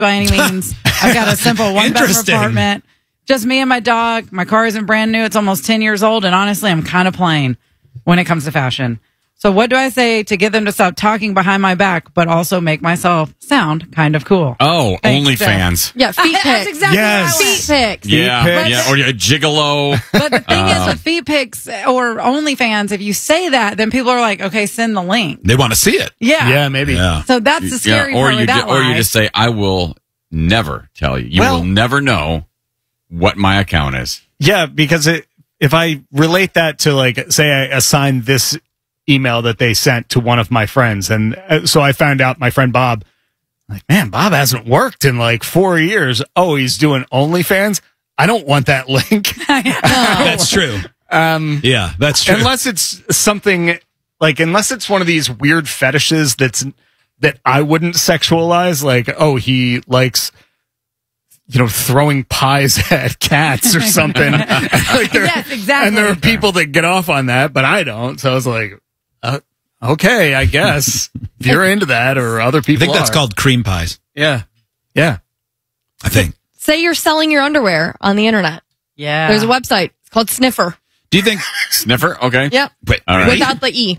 by any means. I've got a simple one-bedroom apartment. Just me and my dog. My car isn't brand new. It's almost 10 years old. And honestly, I'm kind of plain when it comes to fashion. So what do I say to get them to stop talking behind my back, but also make myself sound kind of cool? Oh, OnlyFans. Yeah, feet pics. That's exactly what I went. Feet pics. Yeah, or a gigolo. But the thing is with feet pics or OnlyFans, if you say that, then people are like, okay, send the link. They want to see it. Yeah. Yeah, maybe. Yeah. So that's the scary part with that or you lie. just say, I will never tell you. You will never know what my account is. Yeah, because if I relate that to, like, say I assigned this email that they sent to one of my friends, and so I found out my friend Bob, like, man, Bob hasn't worked in like 4 years. Oh, he's doing OnlyFans. I don't want that link. That's true. Yeah, that's true. Unless it's something like, unless it's one of these weird fetishes that I wouldn't sexualize, like, oh, he likes, throwing pies at cats or something. Yes, exactly. And there are people that get off on that, but I don't. So I was like, okay, I guess if you're into that, or other people I think that's called cream pies. Yeah. I think. Say you're selling your underwear on the internet. Yeah. There's a website. It's called Sniffer. Do you think Sniffer? Okay. Yep. Wait, all right. Without the E.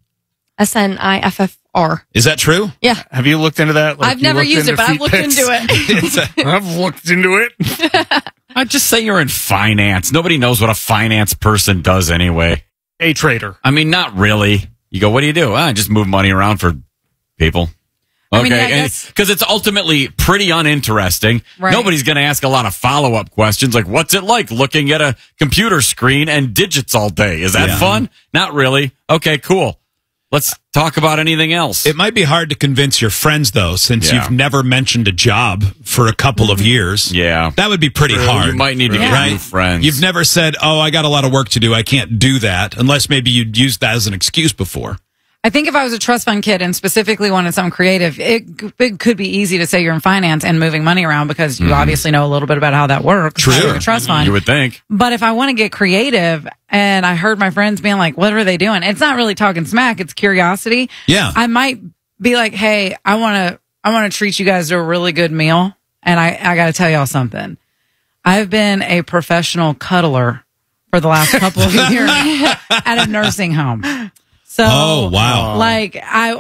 SNIFFR. is that true? Yeah. Have you looked into that? Like, I've never used it, but I've looked into it. I've looked into it. I'd just say you're in finance. Nobody knows what a finance person does anyway. A trader. I mean, not really. You go, what do you do? I just move money around for people. I mean, yeah, I Okay, guess- because it's ultimately pretty uninteresting. Right. Nobody's going to ask a lot of follow-up questions like, what's it like looking at a computer screen and digits all day? Is that Yeah. fun? Not really. Okay, cool. Let's talk about anything else. It might be hard to convince your friends, though, since Yeah. you've never mentioned a job for a couple of years. Yeah. That would be pretty hard. You might need to get new friends. You've never said, oh, I got a lot of work to do. I can't do that, unless maybe you'd used that as an excuse before. I think if I was a trust fund kid and specifically wanted something creative, it could be easy to say you're in finance and moving money around because you obviously know a little bit about how that works. True. You're a trust fund. You would think. But if I want to get creative and I heard my friends being like, what are they doing? It's not really talking smack. It's curiosity. Yeah. I might be like, hey, I want to treat you guys to a really good meal. And I got to tell y'all something. I've been a professional cuddler for the last couple of years at a nursing home. So, Oh, wow. like,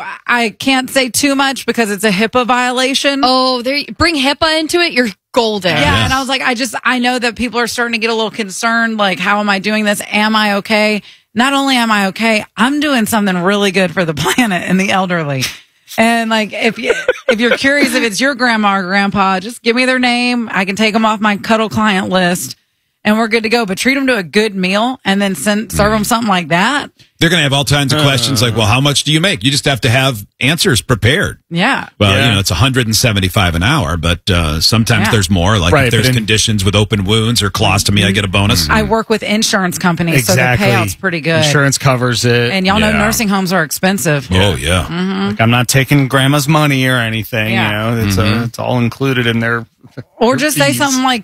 I can't say too much because it's a HIPAA violation. Oh, bring HIPAA into it. You're golden. Yeah, and I was like, I know that people are starting to get a little concerned. Like, how am I doing this? Am I okay? Not only am I okay, I'm doing something really good for the planet and the elderly. And like, if you're curious if it's your grandma or grandpa, just give me their name. I can take them off my cuddle client list, and we're good to go. But treat them to a good meal, and then serve them something like that. They're going to have all kinds of questions like, well, how much do you make? You just have to have answers prepared. Yeah. Well, it's $175 an hour, but sometimes there's more. Like Right, if there's but conditions with open wounds or colostomy, I get a bonus. I work with insurance companies, Exactly. so the payout's pretty good. Insurance covers it. And y'all know Yeah. nursing homes are expensive. Oh, yeah. Like, I'm not taking grandma's money or anything. Yeah. It's all included in their. Or just say fees. something like,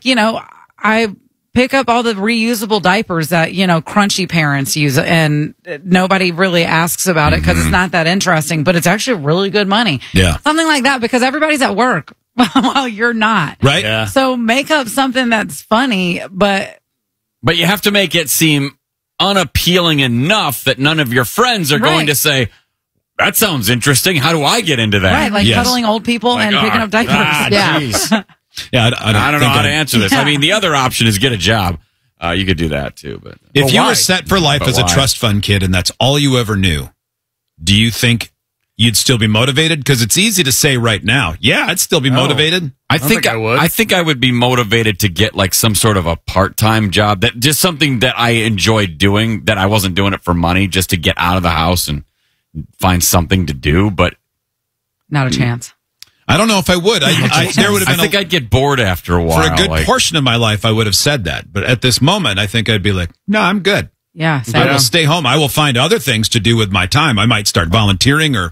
I pick up all the reusable diapers that, crunchy parents use, and nobody really asks about it because it's not that interesting, but it's actually really good money. Yeah. Something like that, because everybody's at work while you're not. Right? Yeah. So make up something that's funny, but But you have to make it seem unappealing enough that none of your friends are going Right. to say, that sounds interesting. How do I get into that? right, like Yes. cuddling old people and picking up diapers. Yeah. Geez. Yeah, I don't know how to answer this. Yeah. I mean, the other option is get a job. You could do that too, but If you why? were set for life But as a why? trust fund kid and that's all you ever knew, do you think you'd still be motivated? Because it's easy to say right now, yeah, I'd still be motivated. I don't think think I would. I think I would be motivated to get like some sort of a part-time job, that just something that I enjoyed doing, that I wasn't doing it for money, just to get out of the house and find something to do. But Not a chance. I don't know if I would. There would have I been think I'd get bored after a while. for a good like- portion of my life, I would have said that. But at this moment, I think I'd be like, no, I'm good. Yeah. I Same. will stay home. I will find other things to do with my time. I might start volunteering or,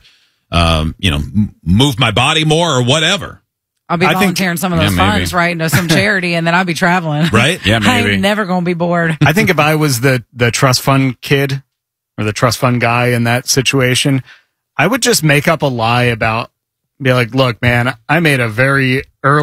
move my body more or whatever. I'll be I think- volunteering some of those Yeah, maybe. funds, right? To some charity, and then I'll be traveling. Right? Yeah, maybe. I'm never going to be bored. I think if I was the trust fund kid or the trust fund guy in that situation, I would just make up a lie about be like, look, man, I made a very